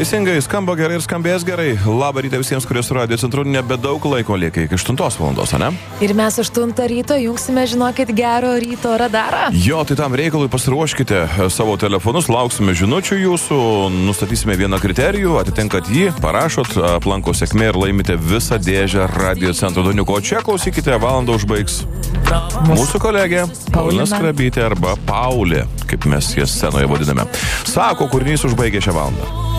Teisingai, skamba gerai ir skambės gerai. Labą rytą visiems, kurie su Radio Centru, nebedaug laiko lieka iki 8 valandos, ne? Ir mes 8 ryto jungsime, žinokit, gero ryto radarą. Jo, tai tam reikalui pasiruoškite savo telefonus, lauksime žinučių jūsų, nustatysime vieną kriterijų, atitinkat jį, parašot, aplanko sėkmė ir laimite visą dėžę Radio Centro doniuko. O čia klausykite, valandą užbaigs mūsų kolegė Paulina Skrabytė arba Paulė, kaip mes jas scenoje vadiname. Sako, kūrinys užbaigė šią valandą.